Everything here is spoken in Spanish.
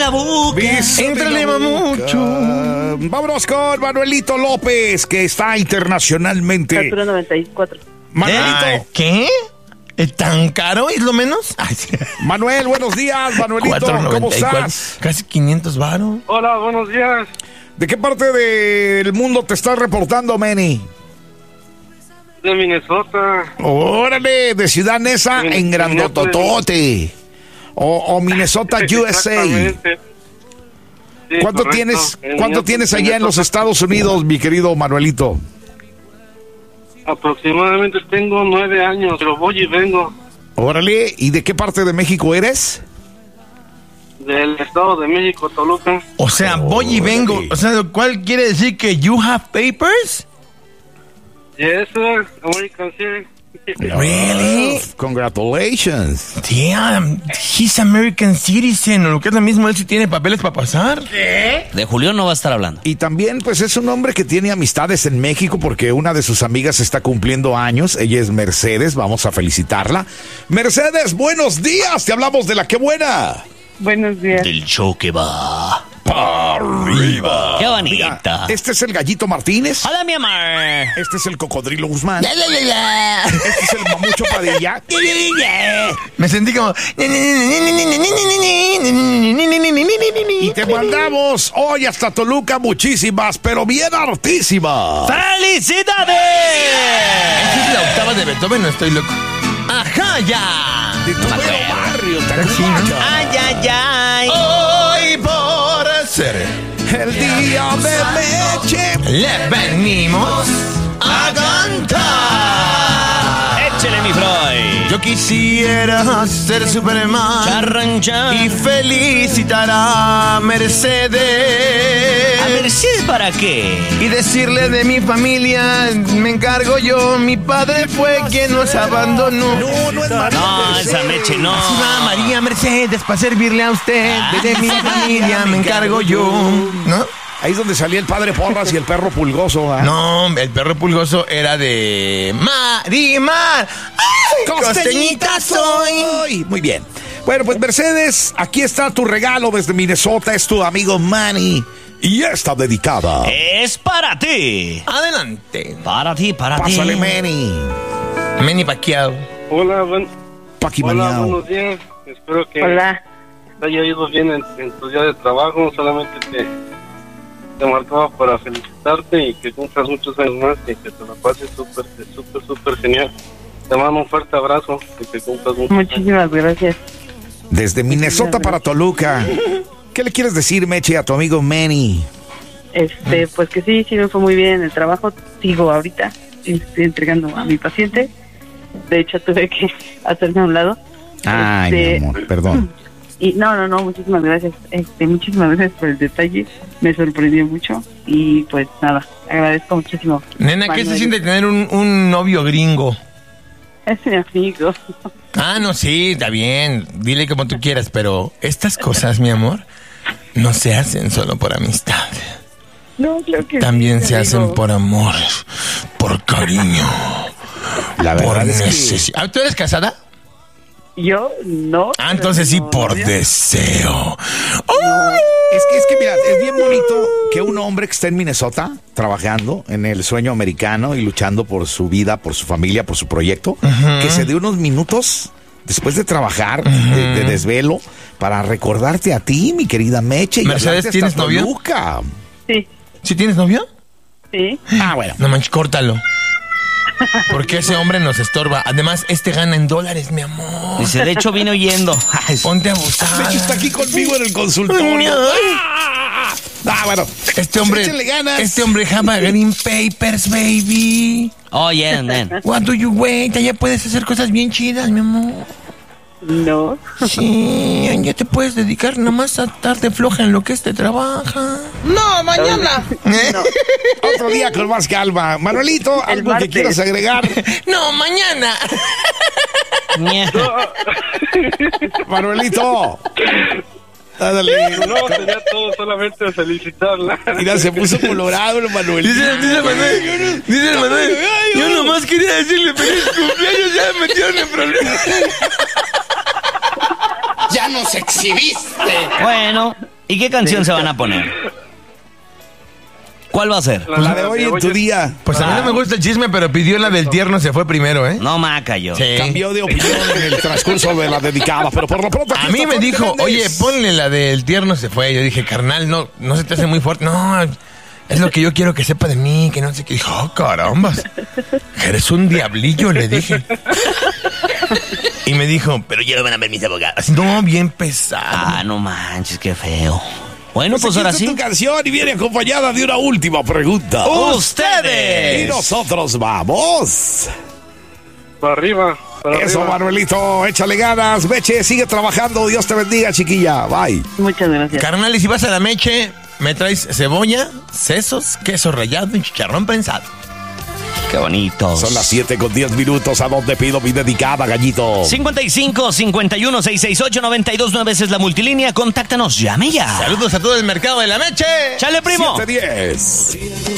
la boca. Éntrale mucho. Vámonos con Manuelito López, que está internacionalmente. Estatura 94. Manuelito. ¿Qué? ¿Es tan caro? ¿Es lo menos? Ay, sí. Manuel, buenos días, Manuelito. ¿Cómo 4.94, estás? Casi 500 varos. Hola, buenos días. ¿De qué parte del mundo te estás reportando, Manny? De Minnesota. Órale, de Ciudad Neza en Grandototote. O Minnesota, USA. Exactamente. Sí, ¿Cuánto correcto. tienes allá en los Estados Unidos, mi querido Manuelito? Aproximadamente tengo 9 años, pero voy y vengo Órale, ¿y de qué parte de México eres? del Estado de México, Toluca. O sea, voy y vengo. O sea, ¿cuál quiere decir que you have papers? Yes, sir. American City. Really? Congratulations. Damn, he's American citizen. O lo que es lo mismo, él sí tiene papeles para pasar. De Julián no va a estar hablando. Y también, pues, es un hombre que tiene amistades en México porque una de sus amigas está cumpliendo años. Ella es Mercedes, vamos a felicitarla. Mercedes, buenos días, te hablamos de La Qué Buena. Buenos días. Del show que va para arriba. ¡Qué bonita! Este es el Gallito Martínez. ¡Hola, mi amor! Este es el Cocodrilo Guzmán. Este es el Mamucho Padilla. Me sentí como... Y te mandamos hoy hasta Toluca muchísimas, pero bien hartísimas. ¡Felicidades! ¿Esta es la octava de Beethoven? No estoy loco. ¡Ajá, ya! De tu No me acuerdo. barrio, Sí, ¿no? ¡Ay, ay, ay! Hoy por ser el día de Meche. le venimos a cantar. ¡Échele, mi Freud! Yo quisiera ser Superman Charrancha. y felicitar a Mercedes. A ver, ¿sí es para qué? Y decirle de mi familia, me encargo yo, mi padre fue quien nos abandonó. No es María No, Mercedes. esa Meche no. Así va María Mercedes para servirle a usted. De mi familia me encargo yo. ¿No? Ahí es donde salía el padre Porras y el perro Pulgoso. ¿Eh? No, el perro pulgoso era de Marimar. ¡Ay, costeñita soy! Muy bien. Bueno, pues Mercedes, aquí está tu regalo desde Minnesota. Es tu amigo Manny. Y está dedicada. Es para ti. Adelante. Para ti, para Pásale, ti. Manny. Manny Pacquiao. Hola, Paqui hola, Mañao. buenos días. Espero que Hola. te haya ido bien en tu día de trabajo. Solamente te marcaba para felicitarte y que cumplas muchos años más y que te la pases súper genial. Te mando un fuerte abrazo y que cumplas muchos años. Muchísimas gracias. Desde Minnesota para Toluca. ¿Qué le quieres decir, Meche, a tu amigo Manny? Pues que sí me fue muy bien en el trabajo. Sigo ahorita, estoy entregando a mi paciente. De hecho, tuve que hacerme a un lado. Ay, mi amor, perdón. Y no, muchísimas gracias. Muchísimas gracias por el detalle. Me sorprendió mucho. Y pues nada, agradezco muchísimo. Nena, ¿qué se Manuel. siente tener un novio gringo? Es mi amigo. Ah, no, sí, está bien. Dile como tú quieras, pero estas cosas, mi amor, no se hacen solo por amistad. No, creo que También sí, se hacen amigo. por amor, por cariño, La por verdad es que... necesidad. ¿Tú eres casada? Yo no. Ah, entonces sí, no, por novio. deseo. Es que mira, es bien bonito que un hombre que está en Minnesota trabajando en el sueño americano y luchando por su vida, por su familia, por su proyecto, que se dé unos minutos después de trabajar, de desvelo, para recordarte a ti, mi querida Meche. Y Mercedes, hablarte ¿tienes hasta novio? Toluca. Sí, ¿Sí tienes novio? sí. Ah, bueno. No manches, córtalo. Porque ese hombre nos estorba. Además, gana en dólares, mi amor. Dice, de hecho, vine oyendo. Ponte abusada. Meche está aquí conmigo en el consultorio. Bueno. Este hombre, Échenle ganas. este hombre have a green papers, baby. Oh, yeah, man. What do you wait? Ya puedes hacer cosas bien chidas, mi amor. No. Sí, ya te puedes dedicar nomás a darte floja en lo que trabaja. No, mañana. Otro día con más calma. Manuelito, El algo que martes. quieras agregar. No, mañana. Ñe. Manuelito. Ándale. No, sería todo, solamente felicitarla. Mira, se puso colorado el Manuelito. Dice el Manuel, yo nomás quería decirle feliz cumpleaños, ya me metieron en problemas. Ya nos exhibiste. Bueno, ¿Y qué canción se van a poner? ¿Cuál va a ser? La de hoy en tu día. Pues a mí no me gusta el chisme, pero pidió la del tierno se fue primero, ¿eh? No, maca yo. Sí. Cambió de opinión en el transcurso de la dedicada, pero por lo pronto... aquí A mí está me Tony dijo, Fernández. oye, ponle la del tierno se fue. Yo dije, carnal, no se te hace muy fuerte. No, es lo que yo quiero que sepa de mí, que no sé qué. Dijo, oh, carambas, eres un diablillo, le dije. Y me dijo, pero ya lo van a ver mis abogados. Así, no, bien pesado. Ah, no manches, qué feo. Bueno, pues Aquí ahora está sí. tu canción y viene acompañada de una última pregunta. Y ¡Ustedes! nosotros vamos. Para arriba. Para Eso, arriba. Manuelito, échale ganas. Meche, sigue trabajando. Dios te bendiga, chiquilla. Bye. Muchas gracias. Carnal, y si vas a la Meche, me traes cebolla, sesos, queso rallado y chicharrón prensado. Qué bonito. Son las 7:10. ¿A dónde pido mi dedicada, gallito? 55 51 668 929 es la multilínea. Contáctanos, llame ya. Saludos a todo el mercado de la Meche. ¡Chale, primo! 7:10.